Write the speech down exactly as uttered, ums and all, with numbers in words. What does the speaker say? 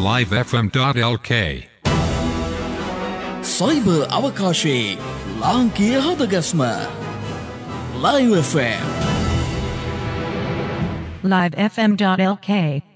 live f m dot l k cyber අවකාශයේ ලාංකීය හදගස්ම Live F M live f m dot l k